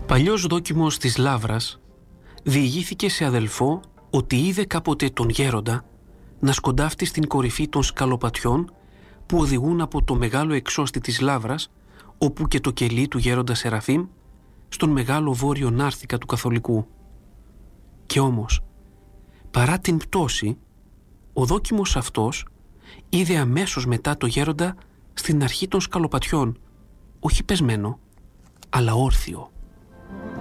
Παλιός δόκιμος της Λαύρας διηγήθηκε σε αδελφό ότι είδε κάποτε τον γέροντα να σκοντάφτει στην κορυφή των σκαλοπατιών που οδηγούν από το μεγάλο εξώστη της Λαύρας, όπου και το κελί του γέροντα Σεραφείμ, στον μεγάλο βόρειο νάρθηκα του Καθολικού. Και όμως, παρά την πτώση, ο δόκιμος αυτός είδε αμέσως μετά το γέροντα στην αρχή των σκαλοπατιών, όχι πεσμένο, αλλά όρθιο.